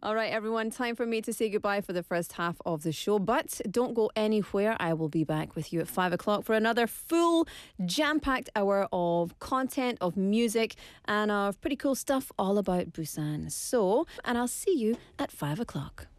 All right, everyone, time for me to say goodbye for the first half of the show. But don't go anywhere. I will be back with you at 5 o'clock for another full, jam-packed hour of content, of music, and of pretty cool stuff all about Busan. And I'll see you at 5 o'clock.